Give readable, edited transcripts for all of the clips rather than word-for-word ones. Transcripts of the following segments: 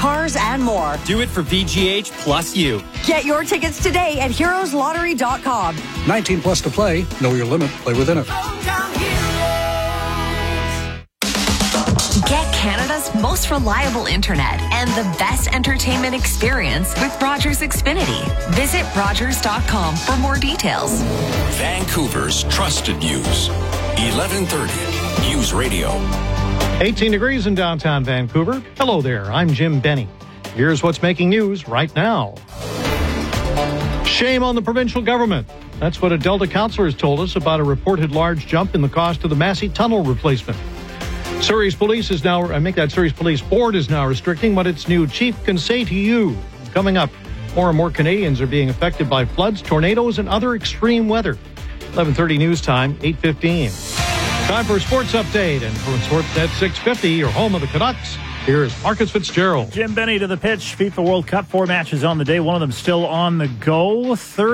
cars, and more. Do it for VGH plus you. Get your tickets today at heroeslottery.com. 19 plus to play. Know your limit. Play within it. Get Canada's most reliable internet and the best entertainment experience with Rogers Xfinity. Visit Rogers.com for more details. Vancouver's trusted news. 1130 News Radio. 18 degrees in downtown Vancouver. Hello there, I'm Jim Benny. Here's what's making news right now. Shame on the provincial government. That's what a Delta councillor has told us about a reported large jump in the cost of the Massey Tunnel replacement. Surrey's police is now, Surrey's police board is now restricting what its new chief can say to you. Coming up, more and more Canadians are being affected by floods, tornadoes, and other extreme weather. 11:30 news time, 8:15. Time for a sports update, and for Sportsnet 650, your home of the Canucks, here's Marcus Fitzgerald. Jim Benny to the pitch. FIFA World Cup, 4 matches on the day. One of them still on the go.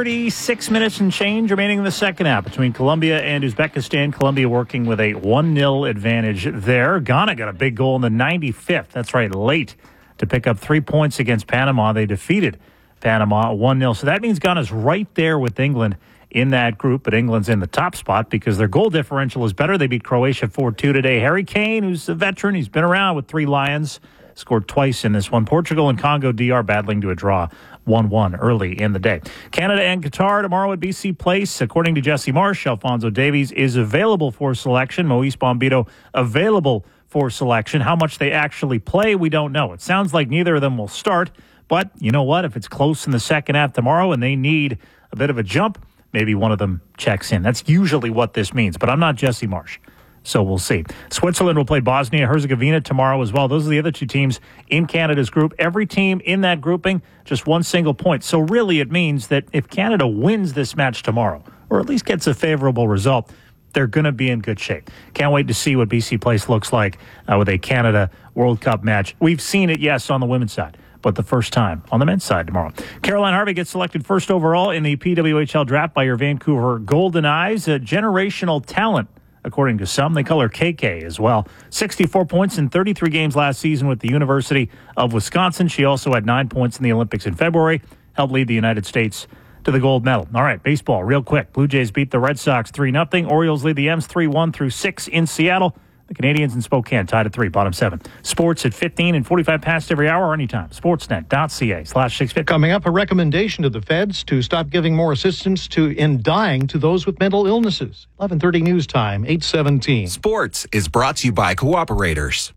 36 minutes and change remaining in the second half between Colombia and Uzbekistan. Colombia working with a 1-0 advantage there. Ghana got a big goal in the 95th. That's right, late to pick up 3 points against Panama. They defeated Panama 1-0. So that means Ghana's right there with England in that group, but England's in the top spot because their goal differential is better. They beat Croatia 4-2 today. Harry Kane, who's a veteran, he's been around with 3 Lions, scored twice in this one. Portugal and Congo DR battling to a draw 1-1 early in the day. Canada and Qatar tomorrow at BC Place. According to Jesse Marsh, Alphonso Davies is available for selection. Moise Bombito available for selection. How much they actually play, we don't know. It sounds like neither of them will start, but you know what? If it's close in the second half tomorrow and they need a bit of a jump, maybe one of them checks in. That's usually what this means, but I'm not Jesse Marsh, so we'll see. Switzerland will play Bosnia-Herzegovina tomorrow as well. Those are the other 2 teams in Canada's group. Every team in that grouping, just 1 single point. So really it means that if Canada wins this match tomorrow, or at least gets a favorable result, they're going to be in good shape. Can't wait to see what BC Place looks like with a Canada World Cup match. We've seen it, yes, on the women's side, but the first time on the men's side tomorrow. Caroline Harvey gets selected first overall in the PWHL draft by your Vancouver Golden Eyes. A generational talent, according to some. They call her KK as well. 64 points in 33 games last season with the University of Wisconsin. She also had 9 points in the Olympics in February, helped lead the United States to the gold medal. All right, baseball, real quick. Blue Jays beat the Red Sox 3-0. Orioles lead the M's 3-1 through 6 in Seattle. The Canadians in Spokane tied at 3, bottom 7. Sports at 15 and 45 past every hour or anytime. Sportsnet.ca/650. Coming up, a recommendation to the feds to stop giving more assistance in dying to those with mental illnesses. 11:30 news time, 8:17. Sports is brought to you by Cooperators.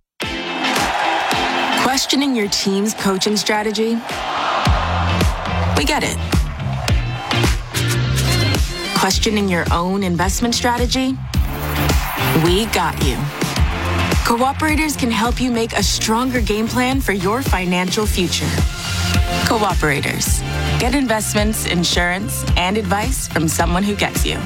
Questioning your team's coaching strategy? We get it. Questioning your own investment strategy? We got you. Cooperators can help you make a stronger game plan for your financial future. Cooperators. Get investments, insurance, and advice from someone who gets you.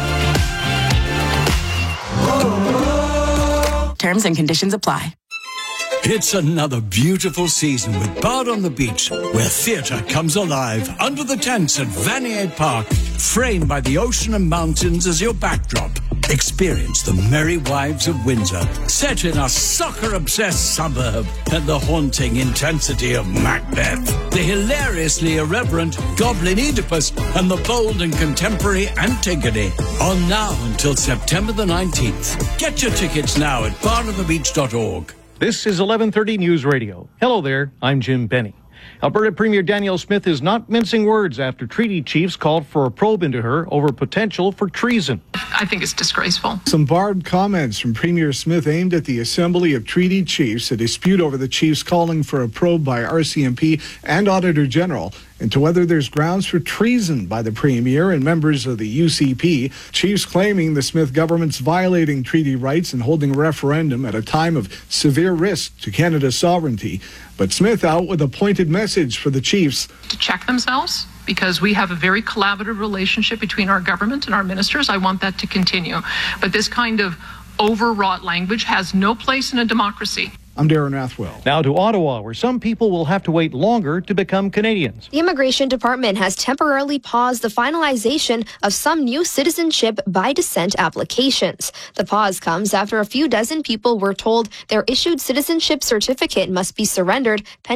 Terms and conditions apply. It's another beautiful season with Bard on the Beach, where theatre comes alive under the tents at Vanier Park, framed by the ocean and mountains as your backdrop. Experience the Merry Wives of Windsor, set in a soccer-obsessed suburb, and the haunting intensity of Macbeth, the hilariously irreverent Goblin Oedipus, and the bold and contemporary Antigone. On now until September the 19th. Get your tickets now at bardonthebeach.org. This is 11:30 News Radio. Hello there, I'm Jim Benny. Alberta Premier Danielle Smith is not mincing words after treaty chiefs called for a probe into her over potential for treason. I think it's disgraceful. Some barbed comments from Premier Smith aimed at the Assembly of Treaty Chiefs, a dispute over the chiefs calling for a probe by RCMP and Auditor General into whether there's grounds for treason by the Premier and members of the UCP. Chiefs claiming the Smith government's violating treaty rights and holding a referendum at a time of severe risk to Canada's sovereignty. But Smith out with a pointed message for the chiefs. To check themselves, because we have a very collaborative relationship between our government and our ministers. I want that to continue. But this kind of overwrought language has no place in a democracy. I'm Darren Athwell. Now to Ottawa, where some people will have to wait longer to become Canadians. The Immigration Department has temporarily paused the finalization of some new citizenship by descent applications. The pause comes after a few dozen people were told their issued citizenship certificate must be surrendered